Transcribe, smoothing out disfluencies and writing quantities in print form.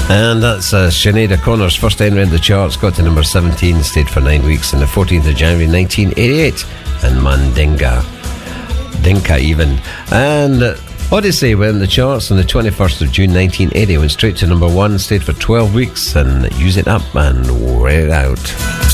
And that's Sinead O'Connor's first entry in the charts, got to number 17, stayed for 9 weeks on the 14th of January 1988, and Mandinga, Dinka even. And Odyssey were in the charts on the 21st of June 1980, went straight to number 1, stayed for 12 weeks, and Use It Up and Wear It Out.